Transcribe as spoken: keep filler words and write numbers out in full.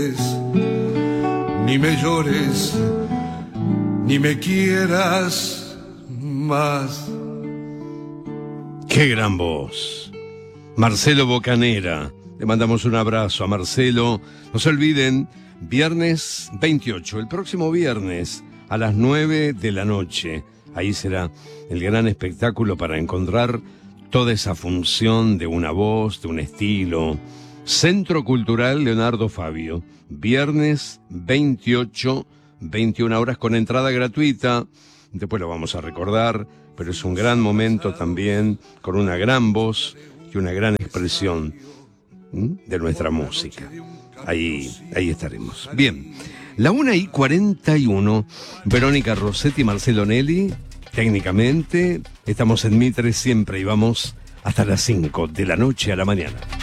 Ni me llores, ni me quieras más. ¡Qué gran voz! Marcelo Bocanera. Le mandamos un abrazo a Marcelo. No se olviden, viernes veintiocho, el próximo viernes a las nueve de la noche. Ahí será el gran espectáculo para encontrar toda esa función de una voz, de un estilo. Centro Cultural Leonardo Fabio, viernes veintiocho, veintiuna horas con entrada gratuita. Después lo vamos a recordar, pero es un gran momento también, con una gran voz y una gran expresión de nuestra música. Ahí, ahí estaremos. Bien, la una y cuarenta y uno, Verónica Rossetti y Marcelo Nelly, técnicamente, estamos en Mitre siempre y vamos hasta las cinco de la noche a la mañana.